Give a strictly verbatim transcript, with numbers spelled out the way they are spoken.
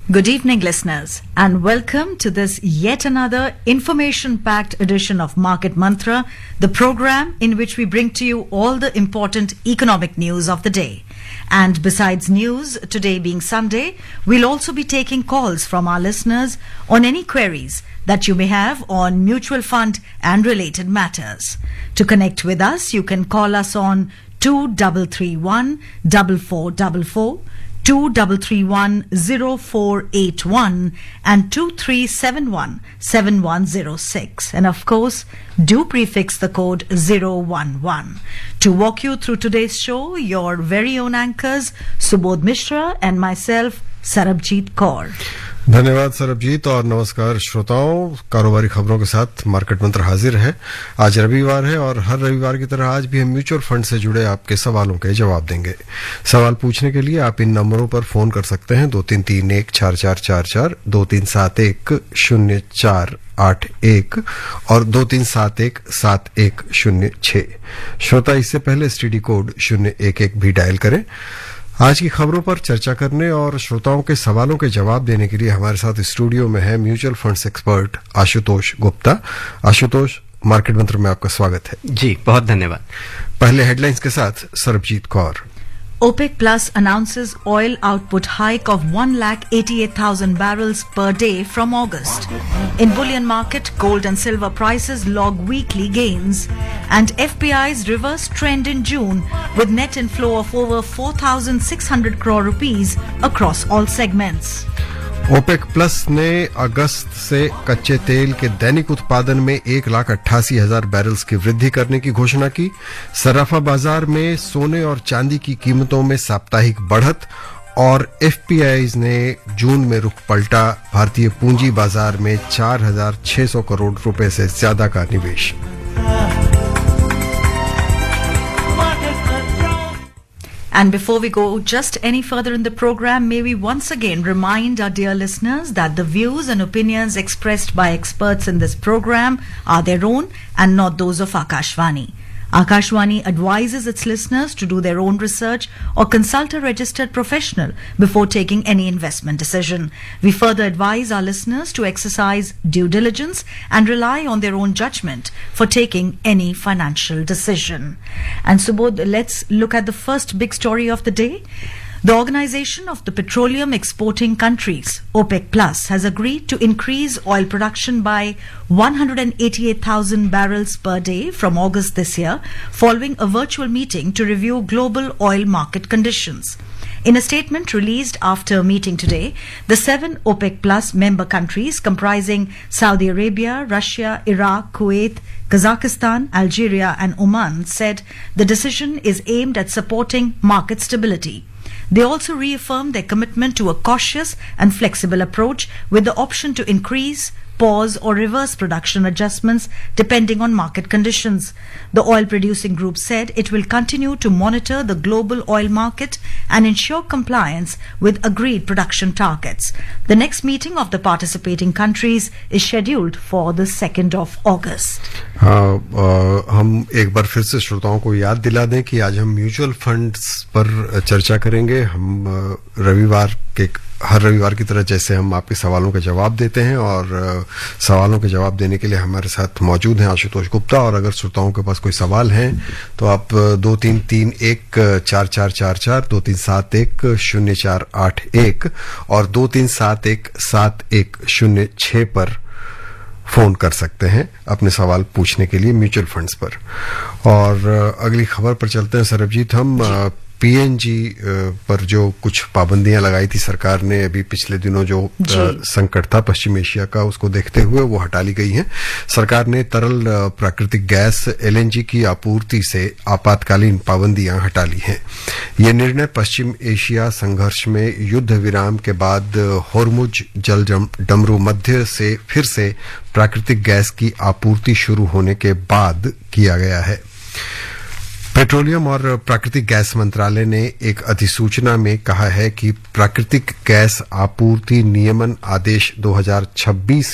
Good evening, listeners, and welcome to this yet another information-packed edition of Market Mantra, the program in which we bring to you all the important economic news of the day. And besides news, today being Sunday, we'll also be taking calls from our listeners on any queries that you may have on mutual fund and related matters. To connect with us, you can call us on two three three one, four four four four, two three three one, zero four eight one and two three seven one, seven one zero six. And of course, do prefix the code zero one one. To walk you through today's show, your very own anchors, Subodh Mishra and myself, Sarabjit Kaur. धन्यवाद सरबजीत और नमस्कार श्रोताओं। कारोबारी खबरों के साथ market मंत्र हाजिर है। आज रविवार है और हर रविवार की तरह आज भी हम म्यूचुअल फंड से जुड़े आपके सवालों के जवाब देंगे। सवाल पूछने के लिए आप इन नंबरों पर फोन कर सकते हैं दो तीन तीन एक चार चार चार चार, दो तीन सात एक शून्य चार आठ एक और दो तीन सात एक सात एक शून्य छह। श्रोता इससे पहले एसटीडी कोड शून्य एक एक भी डायल करें। आज की खबरों पर चर्चा करने और श्रोताओं के सवालों के जवाब देने के लिए हमारे साथ स्टूडियो में है mutual funds expert Ashutosh Gupta. Ashutosh, market मंत्र में आपका स्वागत है। जी, बहुत धन्यवाद। पहले हेडलाइंस के साथ Sarabjit Kaur. OPEC Plus announces oil output hike of one lakh eighty-eight thousand barrels per day from August. In bullion market, gold and silver prices log weekly gains. And F P I's reverse trend in June with net inflow of over four thousand six hundred crore rupees across all segments. OPEC plus ने अगस्त से कच्चे तेल के दैनिक उत्पादन में एक लाख अट्ठासी हजार बैरल्स की वृद्धि करने की घोषणा की। सराफा बाजार में सोने और चांदी की कीमतों में साप्ताहिक बढ़त और एफपीआईज ने जून में रुख पलटा। भारतीय पूंजी बाजार में चार हजार छह सौ करोड़ रुपए से ज्यादा का निवेश। And before we go just any further in the program, may we once again remind our dear listeners that the views and opinions expressed by experts in this program are their own and not those of Akashvani. Akashvani advises its listeners to do their own research or consult a registered professional before taking any investment decision. We further advise our listeners to exercise due diligence and rely on their own judgment for taking any financial decision. And Subodh, let's look at the first big story of the day. The Organization of the Petroleum Exporting Countries, OPEC Plus, has agreed to increase oil production by one hundred eighty-eight thousand barrels per day from August this year, following a virtual meeting to review global oil market conditions. In a statement released after a meeting today, the seven OPEC Plus member countries comprising Saudi Arabia, Russia, Iraq, Kuwait, Kazakhstan, Algeria and Oman said the decision is aimed at supporting market stability. They also reaffirmed their commitment to a cautious and flexible approach with the option to increase, pause or reverse production adjustments depending on market conditions. The oil producing group said it will continue to monitor the global oil market and ensure compliance with agreed production targets. The next meeting of the participating countries is scheduled for the second of August. हाँ, आ, हम एक बार फिर से श्रोताओं को याद दिला दें कि आज हम म्यूचुअल फंड्स पर चर्चा करेंगे। हम रविवार के हर रविवार की तरह जैसे हम आपके सवालों के जवाब देते हैं और सवालों के जवाब देने के लिए हमारे साथ मौजूद हैं आशुतोष गुप्ता। और अगर श्रोताओं के पास कोई सवाल हैं तो आप दो तीन तीन एक चार चार चार चार, दो तीन सात एक शून्य चार आठ एक और दो तीन सात एक सात एक शून्य छह पर फोन कर सकते हैं अपने सवाल पूछने के लिए म्यूचुअल फंड्स पर। और अगली खबर पर चलते हैं सरबजीत। हम पीएनजी पर जो कुछ पाबंदियां लगाई थी सरकार ने अभी पिछले दिनों, जो संकट था पश्चिम एशिया का, उसको देखते हुए वो हटा ली गई हैं। सरकार ने तरल प्राकृतिक गैस एलएनजी की आपूर्ति से आपातकालीन पाबंदियां हटा ली हैं। ये निर्णय पश्चिम एशिया संघर्ष में युद्ध विराम के बाद होर्मुज जल डमरू मध्य से फिर से प्राकृतिक गैस की आपूर्ति शुरू होने के बाद किया गया है। पेट्रोलियम और प्राकृतिक गैस मंत्रालय ने एक अधिसूचना में कहा है कि प्राकृतिक गैस आपूर्ति नियमन आदेश दो हज़ार छब्बीस